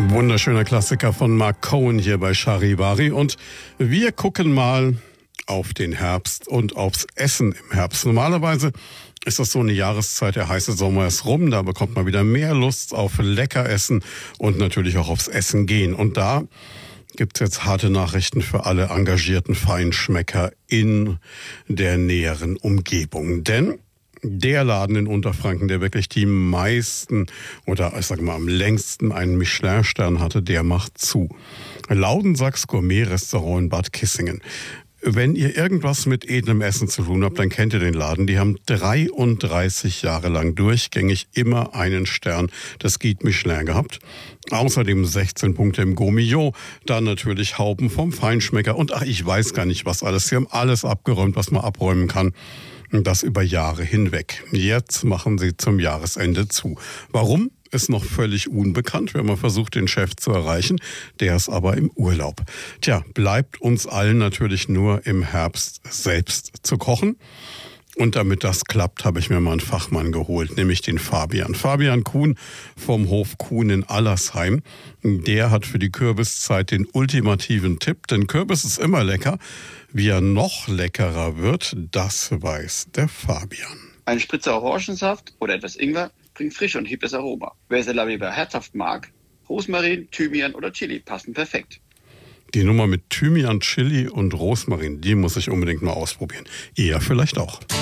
Wunderschöner Klassiker von Mark Cohen hier bei Charivari. Und wir gucken mal auf den Herbst und aufs Essen im Herbst. Normalerweise ist das so eine Jahreszeit, der heiße Sommer ist rum, da bekommt man wieder mehr Lust auf Leckeressen und natürlich auch aufs Essen gehen. Und da gibt's jetzt harte Nachrichten für alle engagierten Feinschmecker in der näheren Umgebung. Denn der Laden in Unterfranken, der wirklich die meisten oder ich sage mal am längsten einen Michelin-Stern hatte, der macht zu. Laudensacks Gourmet-Restaurant in Bad Kissingen. Wenn ihr irgendwas mit edlem Essen zu tun habt, dann kennt ihr den Laden. Die haben 33 Jahre lang durchgängig immer einen Stern des Guide Michelin gehabt. Außerdem 16 Punkte im Gourmillon. Dann natürlich Hauben vom Feinschmecker. Und ich weiß gar nicht was alles. Sie haben alles abgeräumt, was man abräumen kann. Und das über Jahre hinweg. Jetzt machen sie zum Jahresende zu. Warum? Ist noch völlig unbekannt. Wir haben mal versucht, den Chef zu erreichen. Der ist aber im Urlaub. Tja, bleibt uns allen natürlich nur im Herbst selbst zu kochen. Und damit das klappt, habe ich mir mal einen Fachmann geholt, nämlich den Fabian. Fabian Kuhn vom Hof Kuhn in Allersheim. Der hat für die Kürbiszeit den ultimativen Tipp, denn Kürbis ist immer lecker. Wie er noch leckerer wird, das weiß der Fabian. Ein Spritzer Orangensaft oder etwas Ingwer bringt Frische und hebt das Aroma. Wer Salami lieber herzhaft mag, Rosmarin, Thymian oder Chili passen perfekt. Die Nummer mit Thymian, Chili und Rosmarin, die muss ich unbedingt mal ausprobieren. Ihr vielleicht auch.